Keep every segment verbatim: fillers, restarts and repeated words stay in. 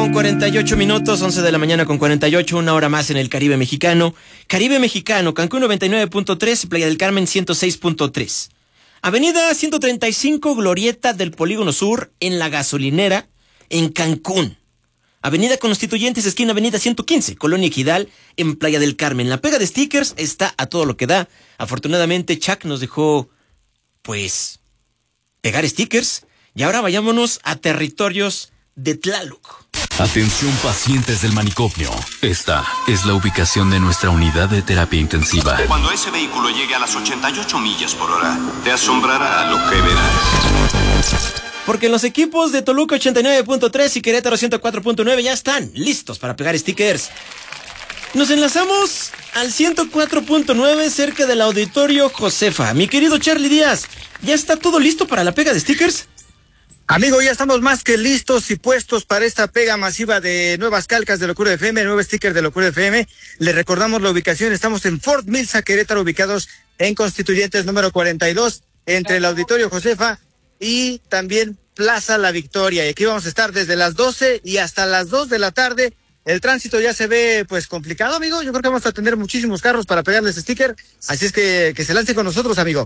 con cuarenta y ocho minutos, once de la mañana con cuarenta y ocho, una hora más en el Caribe mexicano. Caribe mexicano, Cancún noventa y nueve punto tres, Playa del Carmen ciento seis punto tres. Avenida ciento treinta y cinco, Glorieta del Polígono Sur, en La Gasolinera, en Cancún. Avenida Constituyentes, esquina Avenida ciento quince, Colonia Equidal, en Playa del Carmen. La pega de stickers está a todo lo que da. Afortunadamente, Chuck nos dejó, pues, pegar stickers. Y ahora vayámonos a territorios de Tlaloc. Atención pacientes del manicomio. Esta es la ubicación de nuestra unidad de terapia intensiva. Cuando ese vehículo llegue a las ochenta y ocho millas por hora, te asombrará lo que verás. Porque los equipos de Toluca ochenta y nueve punto tres y Querétaro ciento cuatro punto nueve ya están listos para pegar stickers. Nos enlazamos al ciento cuatro punto nueve cerca del Auditorio Josefa. Mi querido Charlie Díaz, ¿ya está todo listo para la pega de stickers? Amigo, ya estamos más que listos y puestos para esta pega masiva de nuevas calcas de Locura F M, nuevo sticker de Locura F M. Le recordamos la ubicación, estamos en Fort Mills, Querétaro, ubicados en Constituyentes número cuarenta y dos, entre el Auditorio Josefa y también Plaza La Victoria. Y aquí vamos a estar desde las doce y hasta las dos de la tarde. El tránsito ya se ve pues complicado, amigo. Yo creo que vamos a tener muchísimos carros para pegarles sticker, así es que que se lance con nosotros, amigo.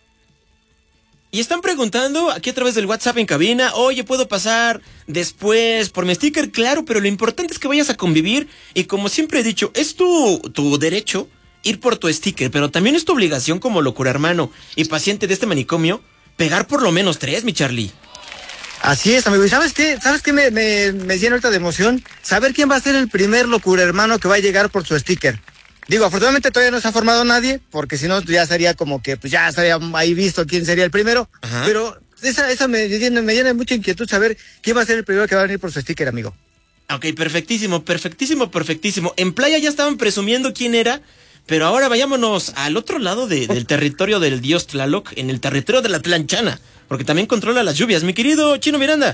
Y están preguntando aquí a través del WhatsApp en cabina, oye, ¿puedo pasar después por mi sticker? Claro, pero lo importante es que vayas a convivir y como siempre he dicho, es tu, tu derecho ir por tu sticker, pero también es tu obligación como locura hermano y paciente de este manicomio, pegar por lo menos tres, mi Charlie. Así es, amigo. ¿Y sabes qué? ¿Sabes qué me, me, me llena ahorita de emoción? Saber quién va a ser el primer locura hermano que va a llegar por su sticker. Digo, afortunadamente todavía no se ha formado nadie, porque si no ya sería como que pues ya estaría ahí visto quién sería el primero. Ajá. Pero esa, esa me, llena, me llena de mucha inquietud saber quién va a ser el primero que va a venir por su sticker, amigo. Ok, perfectísimo, perfectísimo, perfectísimo. En Playa ya estaban presumiendo quién era, pero ahora vayámonos al otro lado de, del territorio del dios Tlaloc, en el territorio de la Tlanchana, porque también controla las lluvias. Mi querido Chino Miranda.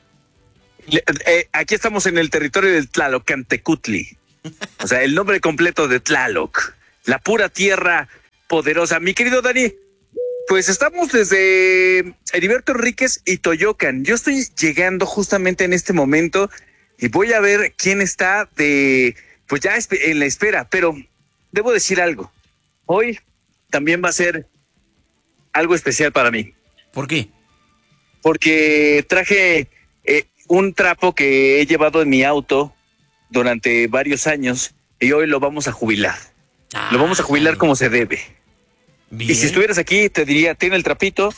Le, eh, aquí estamos en el territorio del Tlalocantecutli. O sea, el nombre completo de Tlaloc, la pura tierra poderosa. Mi querido Dani, pues estamos desde Heriberto Enríquez y Toyocan. Yo estoy llegando justamente en este momento y voy a ver quién está de, pues ya en la espera. Pero debo decir algo. Hoy también va a ser algo especial para mí. ¿Por qué? Porque traje eh, un trapo que he llevado en mi auto durante varios años y hoy lo vamos a jubilar. Ah, lo vamos a jubilar sí. Como se debe. Bien. Y si estuvieras aquí te diría, ten el trapito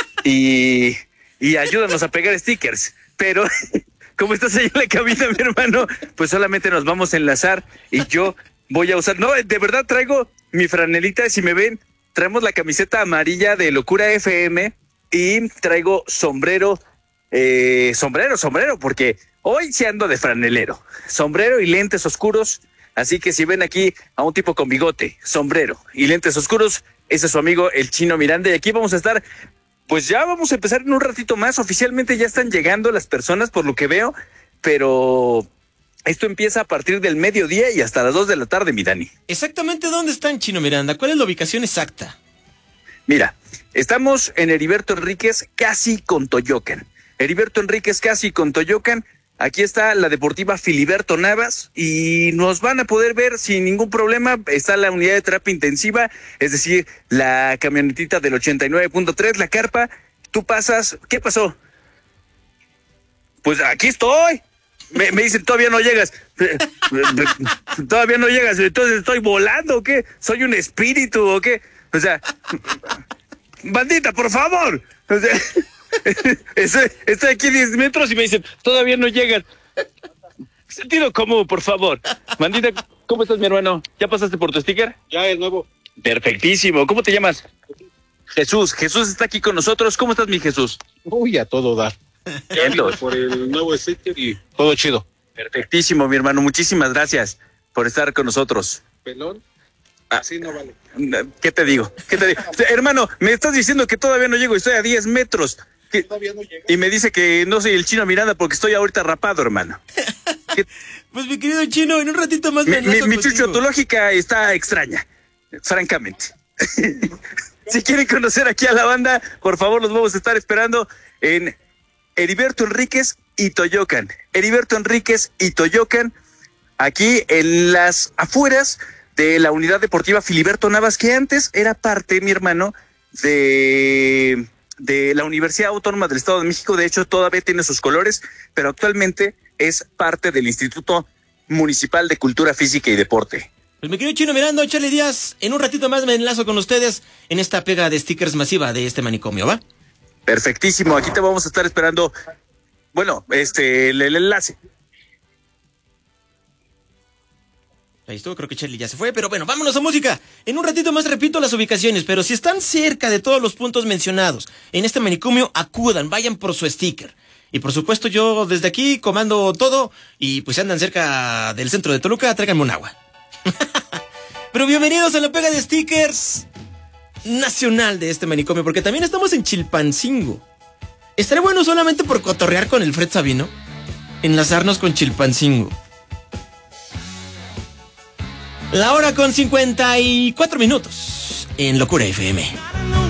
y, y ayúdanos a pegar stickers. Pero como estás ahí en la cabina, mi hermano, pues solamente nos vamos a enlazar y yo voy a usar... No, de verdad traigo mi franelita, si me ven, traemos la camiseta amarilla de Locura F M y traigo sombrero, eh, sombrero, sombrero, porque... Hoy sí ando de franelero, sombrero y lentes oscuros, así que si ven aquí a un tipo con bigote, sombrero y lentes oscuros, ese es su amigo el Chino Miranda y aquí vamos a estar, pues ya vamos a empezar en un ratito más, oficialmente ya están llegando las personas por lo que veo, pero esto empieza a partir del mediodía y hasta las dos de la tarde, mi Dani. ¿Exactamente dónde están, Chino Miranda? ¿Cuál es la ubicación exacta? Mira, estamos en Heriberto Enríquez casi con Toyocan, Heriberto Enríquez casi con Toyocan. Aquí está la Deportiva Filiberto Navas y nos van a poder ver sin ningún problema. Está la unidad de terapia intensiva, es decir, la camionetita del ochenta y nueve punto tres, la carpa. Tú pasas, ¿qué pasó? Pues aquí estoy. Me, me dicen, todavía no llegas. Todavía no llegas, entonces estoy volando, ¿o qué? ¿Soy un espíritu o qué? O sea, bandita, por favor. O sea... Estoy, estoy aquí diez metros y me dicen, todavía no llegan. Sentido común, por favor. Mandita, ¿cómo estás, mi hermano? ¿Ya pasaste por tu sticker? Ya, es nuevo. Perfectísimo. ¿Cómo te llamas? Jesús. Jesús está aquí con nosotros. ¿Cómo estás, mi Jesús? Uy, a todo dar. Ya por el nuevo sticker y todo chido. Perfectísimo, mi hermano. Muchísimas gracias por estar con nosotros. Pelón. Así no vale. ¿Qué te digo? ¿Qué te digo? Hermano, me estás diciendo que todavía no llego, estoy a diez metros. Que, todavía no llega. Y me dice que no soy el Chino Miranda porque estoy ahorita rapado, hermano. Pues mi querido Chino, en un ratito más me Mi, mi chucho, tu lógica está extraña, francamente. Si quieren conocer aquí a la banda, por favor, los vamos a estar esperando en Heriberto Enríquez y Toyocan. Heriberto Enríquez y Toyocan, aquí en las afueras de la Unidad Deportiva Filiberto Navas, que antes era parte, mi hermano, de, de la Universidad Autónoma del Estado de México. De hecho, todavía tiene sus colores, pero actualmente es parte del Instituto Municipal de Cultura Física y Deporte. Pues mi querido Chino Miranda, Charlie Díaz, en un ratito más me enlazo con ustedes en esta pega de stickers masiva de este manicomio, ¿va? Perfectísimo, aquí te vamos a estar esperando, bueno, este, el, el enlace. Ahí estuvo, creo que Charlie ya se fue, pero bueno, vámonos a música. En un ratito más repito las ubicaciones, pero si están cerca de todos los puntos mencionados en este manicomio, acudan, vayan por su sticker. Y por supuesto yo desde aquí comando todo y pues si andan cerca del centro de Toluca, tráiganme un agua. Pero bienvenidos a la pega de stickers nacional de este manicomio, porque también estamos en Chilpancingo. Estaré bueno solamente por cotorrear con el Fred Sabino, enlazarnos con Chilpancingo. La hora con cincuenta y cuatro minutos en Locura F M.